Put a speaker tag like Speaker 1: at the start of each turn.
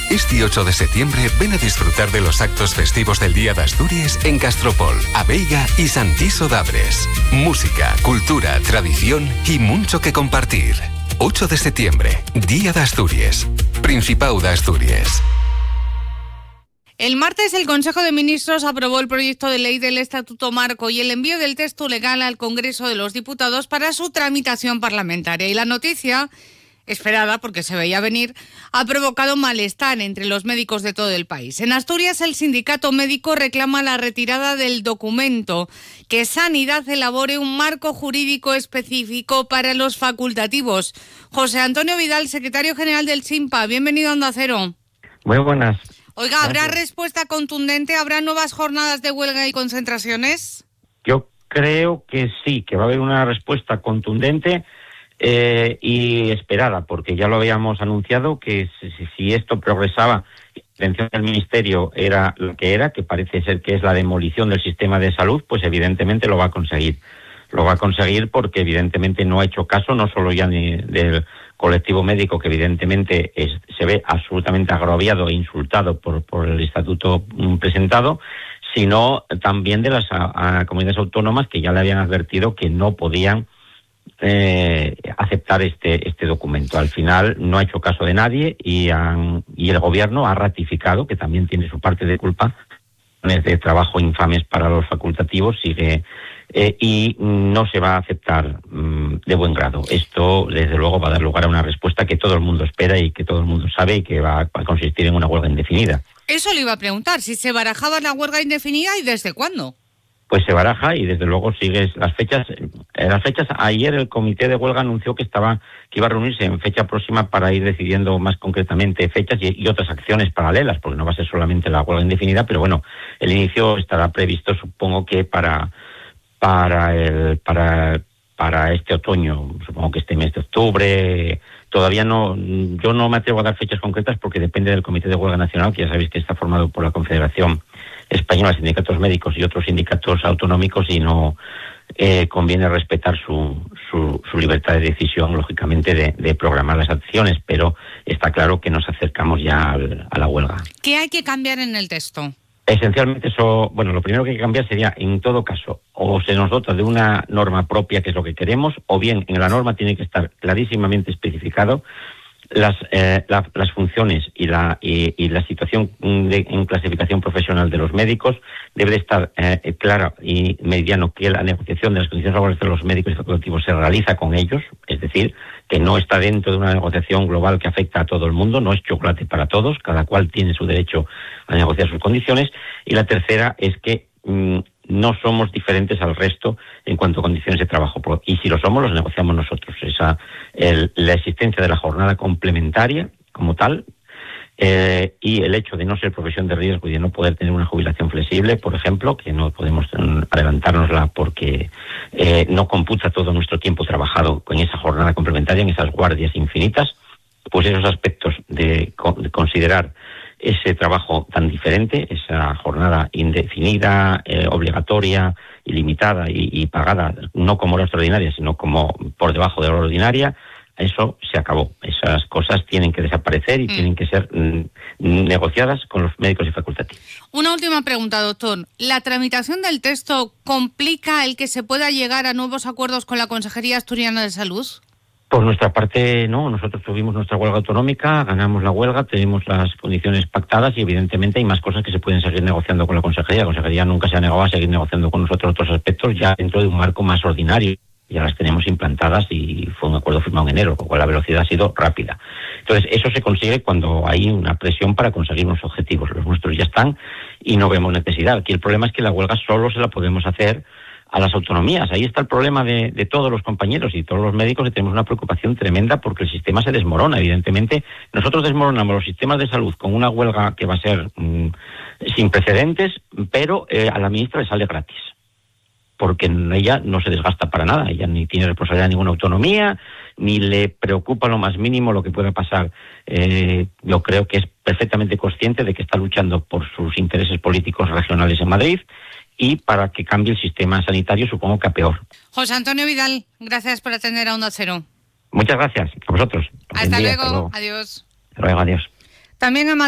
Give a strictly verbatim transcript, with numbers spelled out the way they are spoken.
Speaker 1: Este ocho de septiembre ven a disfrutar de los actos festivos del Día de Asturias en Castropol, Abeiga y Santiso d'Abres. Música, cultura, tradición y mucho que compartir. ocho de septiembre, Día de Asturias. Principado de Asturias.
Speaker 2: El martes el Consejo de Ministros aprobó el proyecto de ley del Estatuto Marco y el envío del texto legal al Congreso de los Diputados para su tramitación parlamentaria. Y la noticia, esperada porque se veía venir, ha provocado malestar entre los médicos de todo el país. En Asturias, el sindicato médico reclama la retirada del documento, que Sanidad elabore un marco jurídico específico para los facultativos. José Antonio Vidal, secretario general del SINPA, bienvenido a Onda Cero.
Speaker 3: Muy buenas.
Speaker 2: Oiga, ¿habrá respuesta contundente? ¿Habrá nuevas jornadas de huelga y concentraciones?
Speaker 3: Yo creo que sí, que va a haber una respuesta contundente eh, y esperada, porque ya lo habíamos anunciado que si, si esto progresaba, la intención del Ministerio era lo que era, que parece ser que es la demolición del sistema de salud, pues evidentemente lo va a conseguir. Lo va a conseguir porque evidentemente no ha hecho caso, no solo ya ni del colectivo médico, que evidentemente es, se ve absolutamente agraviado e insultado por, por el estatuto presentado, sino también de las a, a comunidades autónomas que ya le habían advertido que no podían eh, aceptar este este documento. Al final no ha hecho caso de nadie y, han, y el gobierno ha ratificado, que también tiene su parte de culpa, de trabajo infames para los facultativos, sigue eh, y no se va a aceptar mm, de buen grado. Esto, desde luego, va a dar lugar a una respuesta que todo el mundo espera y que todo el mundo sabe y que va a consistir en una huelga indefinida.
Speaker 2: Eso le iba a preguntar, si se barajaba la huelga indefinida y desde cuándo.
Speaker 3: Pues se baraja y desde luego sigue las fechas. En las fechas, ayer el comité de huelga anunció que estaba que iba a reunirse en fecha próxima para ir decidiendo más concretamente fechas y, y otras acciones paralelas, porque no va a ser solamente la huelga indefinida, pero bueno, el inicio estará previsto, supongo que para para el para para este otoño, supongo que este mes de octubre. Todavía no, yo no me atrevo a dar fechas concretas porque depende del Comité de Huelga Nacional, que ya sabéis que está formado por la Confederación Española de Sindicatos Médicos y otros sindicatos autonómicos, y no eh, conviene respetar su, su, su libertad de decisión, lógicamente, de, de programar las acciones, pero está claro que nos acercamos ya al, a la huelga.
Speaker 2: ¿Qué hay que cambiar en el texto?
Speaker 3: Esencialmente eso, bueno, lo primero que hay que cambiar sería, en todo caso, o se nos dota de una norma propia, que es lo que queremos, o bien en la norma tiene que estar clarísimamente especificado las eh, la, las funciones y la y, y la situación de, en clasificación profesional de los médicos. Debe de estar eh, clara y mediano que la negociación de las condiciones laborales de los médicos y facultativos se realiza con ellos, es decir, que no está dentro de una negociación global que afecta a todo el mundo, no es chocolate para todos, cada cual tiene su derecho a negociar sus condiciones. Y la tercera es que mmm, no somos diferentes al resto en cuanto a condiciones de trabajo, y si lo somos, los negociamos nosotros. Esa el, la existencia de la jornada complementaria como tal, eh, y el hecho de no ser profesión de riesgo y de no poder tener una jubilación flexible, por ejemplo, que no podemos um, adelantárnosla porque eh, no computa todo nuestro tiempo trabajado con esa jornada complementaria, en esas guardias infinitas, pues esos aspectos de, de considerar ese trabajo tan diferente, esa jornada indefinida, eh, obligatoria, ilimitada y, y pagada, no como hora extraordinaria, sino como por debajo de la hora ordinaria, eso se acabó. Esas cosas tienen que desaparecer y mm. tienen que ser mm, negociadas con los médicos y facultativos.
Speaker 2: Una última pregunta, doctor. ¿La tramitación del texto complica el que se pueda llegar a nuevos acuerdos con la Consejería Asturiana de Salud?
Speaker 3: Por nuestra parte, no. Nosotros tuvimos nuestra huelga autonómica, ganamos la huelga, tenemos las condiciones pactadas y evidentemente hay más cosas que se pueden seguir negociando con la Consejería. La Consejería nunca se ha negado a seguir negociando con nosotros otros aspectos ya dentro de un marco más ordinario. Ya las tenemos implantadas y fue un acuerdo firmado en enero, con lo cual la velocidad ha sido rápida. Entonces, eso se consigue cuando hay una presión para conseguir unos objetivos. Los nuestros ya están y no vemos necesidad. Aquí el problema es que la huelga solo se la podemos hacer a las autonomías. Ahí está el problema de, de todos los compañeros y todos los médicos, que tenemos una preocupación tremenda porque el sistema se desmorona. Evidentemente, nosotros desmoronamos los sistemas de salud con una huelga que va a ser mmm, sin precedentes, pero eh, a la ministra le sale gratis, porque ella no se desgasta para nada, ella ni tiene responsabilidad de ninguna autonomía, ni le preocupa lo más mínimo lo que pueda pasar. Eh, yo creo que es perfectamente consciente de que está luchando por sus intereses políticos regionales en Madrid y para que cambie el sistema sanitario, supongo que a peor.
Speaker 2: José Antonio Vidal, gracias por atender a Onda Cero.
Speaker 3: Muchas gracias a vosotros.
Speaker 2: Hasta luego, hasta luego. Adiós.
Speaker 3: Hasta luego, adiós.
Speaker 2: También en